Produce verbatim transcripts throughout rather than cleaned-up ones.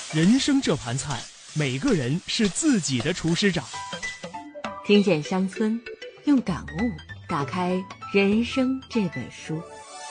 人生这盘菜，每个人是自己的厨师长。 听见乡村，用感悟打开人生这本书。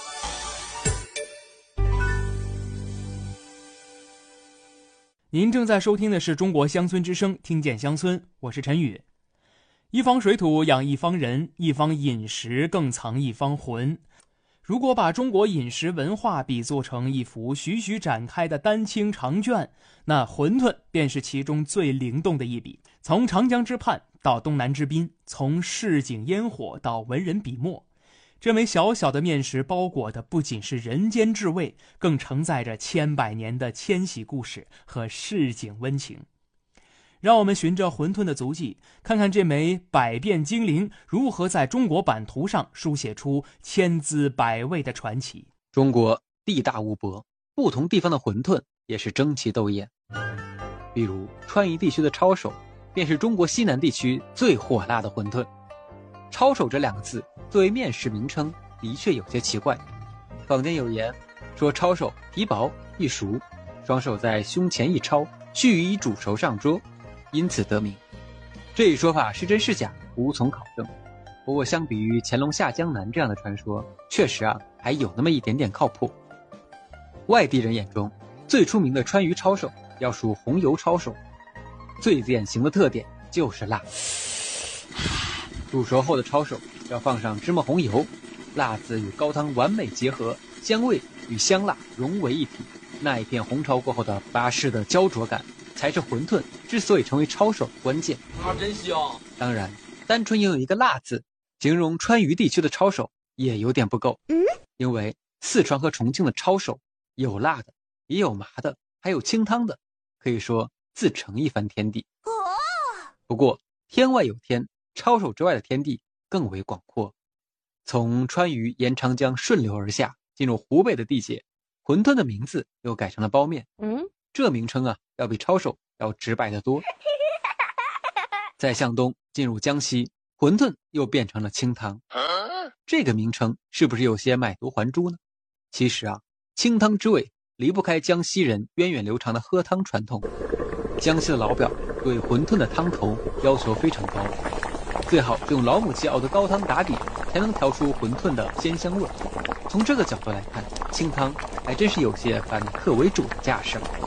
您正在收听的是中国乡村之声，听见乡村，我是陈宇。一方水土养一方人，一方饮食更藏一方魂。如果把中国饮食文化比作成一幅徐徐展开的丹青长卷，那馄饨便是其中最灵动的一笔。从长江之畔到东南之滨，从市井烟火到文人笔墨，这枚小小的面食包裹的不仅是人间至味，更承载着千百年的迁徙故事和市井温情。让我们循着馄饨的足迹，看看这枚百变精灵如何在中国版图上书写出千滋百味的传奇。 中国地大物博，不同地方的馄饨也是争奇斗艳。比如川渝地区的抄手，便是中国西南地区最火辣的馄饨。抄手这两个字作为面食名称，的确有些奇怪。坊间有言说，抄手皮薄易熟，双手在胸前一抄，须以煮熟上桌，因此得名。这一说法是真是假，无从考证。不过相比于乾隆下江南这样的传说，确实啊，还有那么一点点靠谱。外地人眼中，最出名的川渝抄手要数红油抄手，最典型的特点就是辣。煮熟后的抄手要放上芝麻红油，辣子与高汤完美结合，香味与香辣融为一体，那一片红炒过后的巴适的焦灼感，才是馄饨之所以成为抄手的关键。 啊，真香！ 当然，单纯拥有一个辣字，形容川渝地区的抄手也有点不够。嗯，因为四川和重庆的抄手有辣的，也有麻的，还有清汤的，可以说自成一番天地。哦，不过天外有天，抄手之外的天地更为广阔。从川渝沿长江顺流而下，进入湖北的地界，馄饨的名字又改成了包面。嗯，这名称啊，要比抄手要直白得多。再向东进入江西，馄饨又变成了清汤。这个名称是不是有些买椟还珠呢？其实啊，清汤之味离不开江西人源远流长的喝汤传统。江西的老表对馄饨的汤头要求非常高，最好用老母鸡熬的高汤打底，才能调出馄饨的鲜香味。从这个角度来看，清汤还真是有些反客为主的架势了。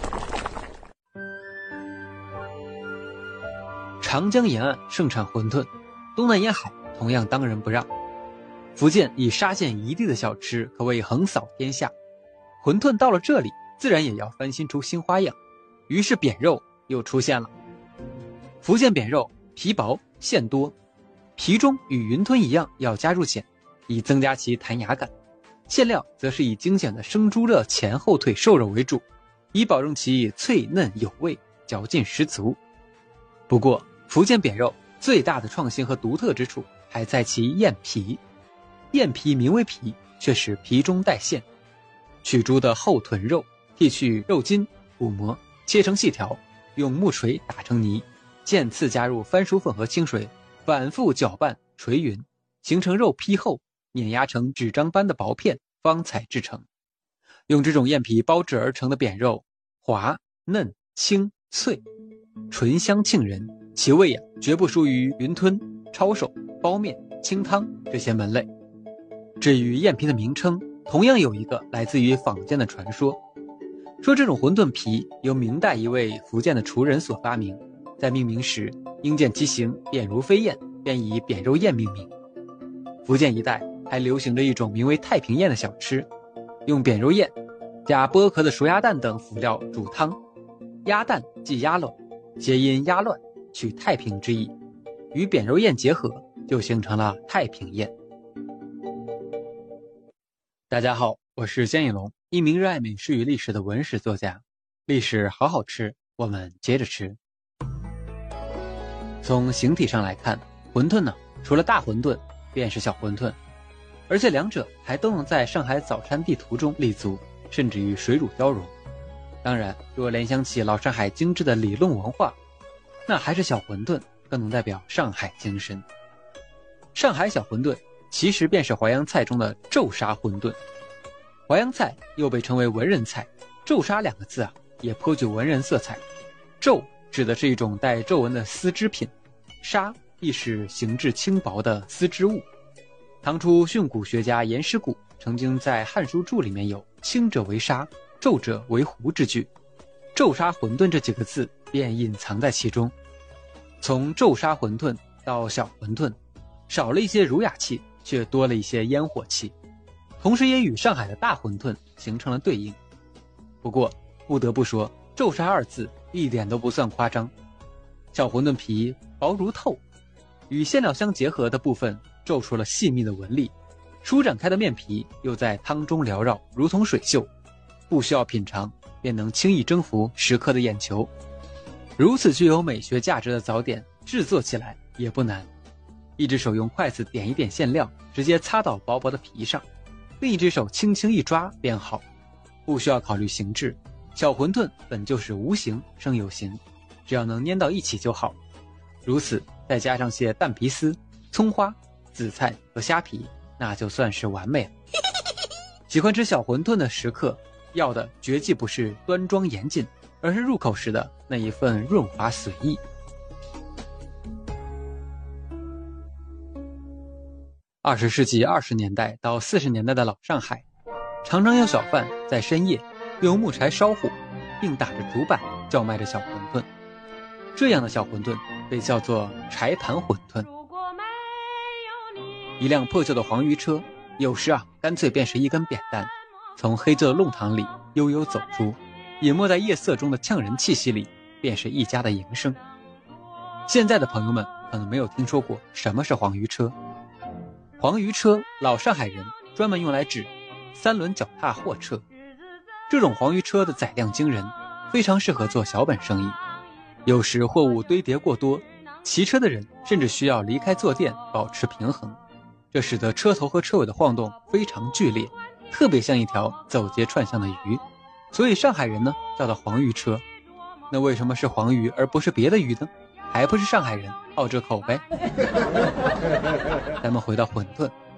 长江沿岸盛产馄饨，东南沿海同样当仁不让。福建以沙县一地的小吃可谓横扫天下，馄饨到了这里，自然也要翻新出新花样，于是扁肉又出现了。福建扁肉皮薄馅多，皮中与云吞一样要加入碱，以增加其弹牙感。馅料则是以精选的生猪的前后腿瘦肉为主，以保证其脆嫩有味，嚼劲十足。不过福建扁肉最大的创新和独特之处还在其燕皮。燕皮名为皮，却是皮中带馅。取猪的后臀肉，剔去肉筋骨膜，切成细条，用木锤打成泥，渐次加入番薯粉和清水，反复搅拌捶匀，形成肉坯后，碾压成纸张般的薄片，方才制成。用这种燕皮包制而成的扁肉，滑嫩清脆，醇香沁人，其味啊，绝不输于云吞、抄手、包面、清汤这些门类。至于燕皮的名称，同样有一个来自于坊间的传说，说这种馄饨皮由明代一位福建的厨人所发明，在命名时因见其形扁如飞燕，便以扁肉燕命名。福建一带还流行着一种名为太平燕的小吃，用扁肉燕加剥壳的熟鸭蛋等辅料煮汤，鸭蛋即鸭卵，谐音鸭乱，取太平之意，与扁肉燕结合，就形成了太平燕。大家好，我是江以龙，一名热爱美食与历史的文史作家。历史好好吃，我们接着吃。从形体上来看，馄饨呢，除了大馄饨便是小馄饨，而且两者还都能在上海早餐地图中立足，甚至与水乳交融。当然，若联想起老上海精致的理论文化，那还是小馄饨更能代表上海精神。上海小馄饨其实便是淮扬菜中的皱沙馄饨。淮扬菜又被称为文人菜，皱沙两个字啊， 也颇具文人色彩。皱指的是一种带皱纹的丝织品，纱亦是形质轻薄的丝织物。唐初训诂学家颜师古曾经在《汉书注》里面有轻者为纱，皱者为狐之句，皱纱馄饨这几个字便隐藏在其中。从皱纱馄饨到小馄饨，少了一些儒雅气，却多了一些烟火气，同时也与上海的大馄饨形成了对应。不过不得不说，皱纱二字一点都不算夸张。小馄饨皮薄如透，与馅料相结合的部分皱出了细密的纹理，舒展开的面皮又在汤中缭绕，如同水袖，不需要品尝便能轻易征服食客的眼球。如此具有美学价值的早点，制作起来也不难。一只手用筷子点一点馅料，直接擦到薄薄的皮上，另一只手轻轻一抓便好，不需要考虑形制。小馄饨本就是无形生有形，只要能粘到一起就好。如此再加上些蛋皮丝、葱花、紫菜和虾皮，那就算是完美了。喜欢吃小馄饨的食客，要的绝技不是端庄严谨，而是入口时的那一份润滑随意。二十世纪二十年代到四十年代的老上海，常常有小贩在深夜用木柴烧火，并打着竹板叫卖着小馄饨。这样的小馄饨被叫做柴盘馄饨。一辆破旧的黄鱼车，有时啊干脆便是一根扁担，从黑旧的弄堂里悠悠走出，隐没在夜色中的呛人气息里，便是一家的营生。现在的朋友们可能没有听说过什么是黄鱼车。黄鱼车，老上海人专门用来指三轮脚踏货车。这种黄鱼车的载量惊人，非常适合做小本生意。有时货物堆叠过多，骑车的人甚至需要离开坐垫保持平衡，这使得车头和车尾的晃动非常剧烈，特别像一条走街串巷的鱼，所以上海人呢叫它黄鱼车。那为什么是黄鱼而不是别的鱼呢？还不是上海人好这口呗。咱们回到馄饨，